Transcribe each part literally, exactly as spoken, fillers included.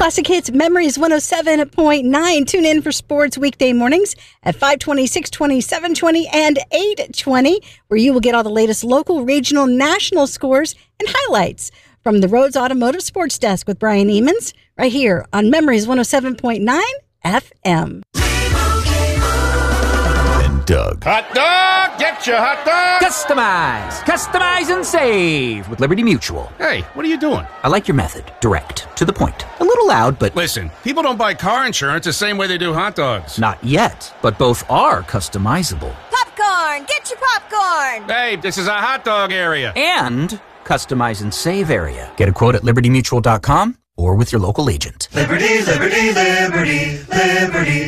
Classic Hits Memories one oh seven point nine. Tune in for sports weekday mornings at five twenty, six twenty, seven twenty, and eight twenty, where you will get all the latest local, regional, national scores and highlights from the Rhodes Automotive Sports Desk with Brian Emons, right here on Memories one oh seven point nine F M. And Doug. Hot dog! Get your hot dog! Customize! Customize and save with Liberty Mutual. Hey, what are you doing? I like your method. Direct. To the point. A little loud, but... Listen, people don't buy car insurance the same way they do hot dogs. Not yet, but both are customizable. Popcorn! Get your popcorn! Hey, this is a hot dog area. And customize and save area. Get a quote at liberty mutual dot com or with your local agent. Liberty, liberty, liberty, liberty.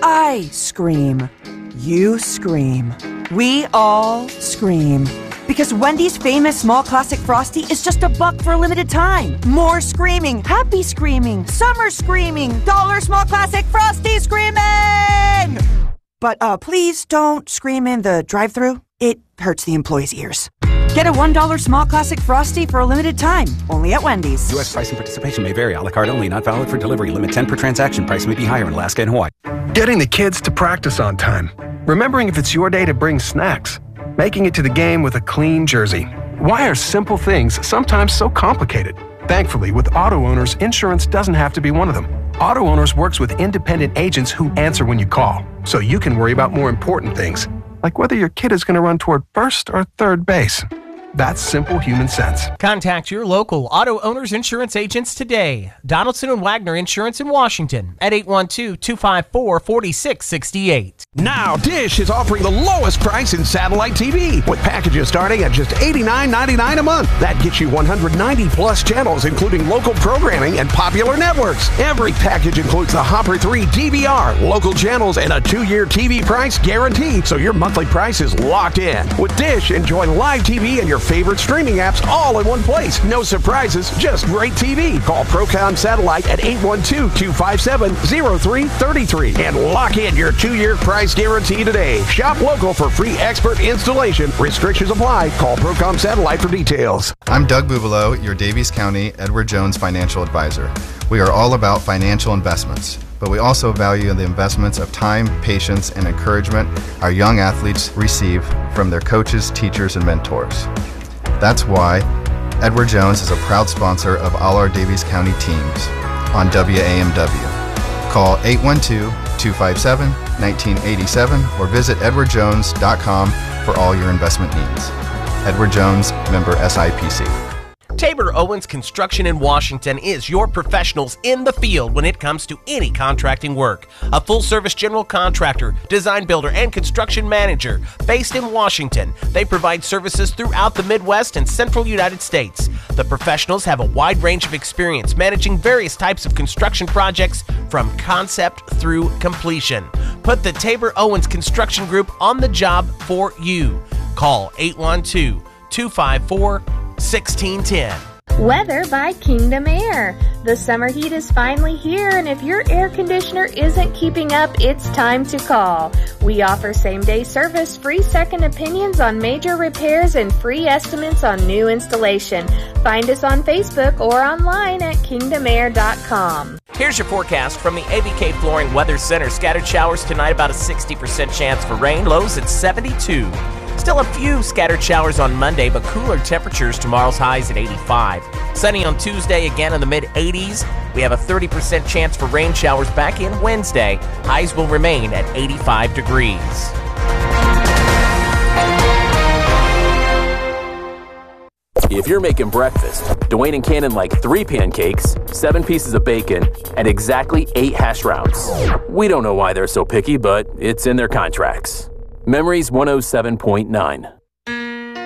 I scream. You scream. We all scream. Because Wendy's famous small classic Frosty is just a buck for a limited time. More screaming, happy screaming, summer screaming, dollar small classic Frosty screaming! But uh, please don't scream in the drive-thru. It hurts the employees' ears. Get a one dollar small classic Frosty for a limited time, only at Wendy's. U S price and participation may vary. A la carte only, not valid for delivery. Limit ten per transaction. Price may be higher in Alaska and Hawaii. Getting the kids to practice on time. Remembering if it's your day to bring snacks. Making it to the game with a clean jersey. Why are simple things sometimes so complicated? Thankfully, with Auto Owners, insurance doesn't have to be one of them. Auto Owners works with independent agents who answer when you call, so you can worry about more important things, like whether your kid is going to run toward first or third base. That's simple human sense. Contact your local Auto Owners Insurance agents today. Donaldson and Wagner Insurance in Washington at eight one two, two five four, four six six eight. Now Dish is offering the lowest price in satellite T V with packages starting at just eighty-nine ninety-nine a month. That gets you one hundred ninety plus channels, including local programming and popular networks. Every package includes the Hopper three D V R, local channels, and a two-year T V price guarantee, so your monthly price is locked in. With Dish, enjoy live T V and your favorite streaming apps all in one place. No surprises, just great T V. Call Procom Satellite at eight one two, two five seven, zero three three three and lock in your two-year price guarantee today. Shop local for free expert installation. Restrictions apply. Call Procom Satellite for details. I'm Doug Bubalo, your Davies County Edward Jones financial advisor. We are all about financial investments, but we also value the investments of time, patience, and encouragement our young athletes receive from their coaches, teachers, and mentors. That's why Edward Jones is a proud sponsor of all our Davies County teams on W A M W. Call eight one two, two five seven, one nine eight seven or visit edward jones dot com for all your investment needs. Edward Jones, member S I P C. Tabor Owens Construction in Washington is your professionals in the field when it comes to any contracting work. A full-service general contractor, design builder, and construction manager based in Washington. They provide services throughout the Midwest and Central United States. The professionals have a wide range of experience managing various types of construction projects from concept through completion. Put the Tabor Owens Construction Group on the job for you. Call eight one two, two five four, sixteen ten. Weather by Kingdom Air. The summer heat is finally here, and if your air conditioner isn't keeping up, it's time to call. We offer same-day service, free second opinions on major repairs, and free estimates on new installation. Find us on Facebook or online at kingdom air dot com. Here's your forecast from the A B K Flooring Weather Center. Scattered showers tonight, about a sixty percent chance for rain. Lows at seventy-two. Still a few scattered showers on Monday, but cooler temperatures. Tomorrow's highs at eighty-five. Sunny on Tuesday, again in the mid eighties. We have a thirty percent chance for rain showers back in Wednesday. Highs will remain at eighty-five degrees. If you're making breakfast, Dwayne and Cannon like three pancakes, seven pieces of bacon, and exactly eight hash browns. We don't know why they're so picky, but it's in their contracts. Memories one oh seven point nine.